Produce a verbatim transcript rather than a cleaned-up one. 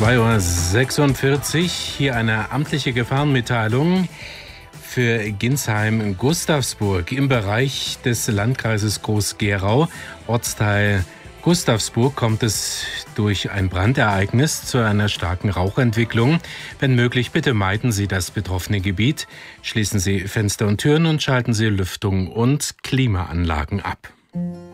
zwei Uhr sechsundvierzig, hier eine amtliche Gefahrenmitteilung für Ginsheim-Gustavsburg im Bereich des Landkreises Groß-Gerau, Ortsteil Gustavsburg, kommt es durch ein Brandereignis zu einer starken Rauchentwicklung. Wenn möglich, bitte meiden Sie das betroffene Gebiet, schließen Sie Fenster und Türen und schalten Sie Lüftung und Klimaanlagen ab.